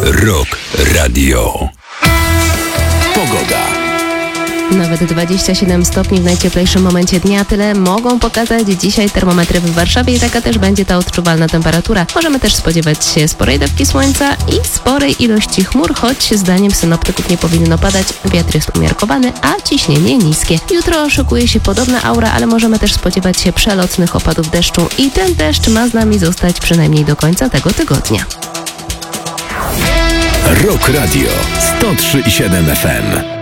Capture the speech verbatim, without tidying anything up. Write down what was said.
Rock Radio. Pogoda. Nawet dwadzieścia siedem stopni w najcieplejszym momencie dnia. Tyle mogą pokazać dzisiaj termometry w Warszawie i taka też będzie ta odczuwalna temperatura. Możemy też spodziewać się sporej dawki słońca i sporej ilości chmur, choć zdaniem synoptyków nie powinno padać. Wiatr jest umiarkowany, a ciśnienie niskie. Jutro szykuje się podobna aura, ale możemy też spodziewać się przelotnych opadów deszczu i ten deszcz ma z nami zostać przynajmniej do końca tego tygodnia. Rock Radio sto trzy i siedem F M.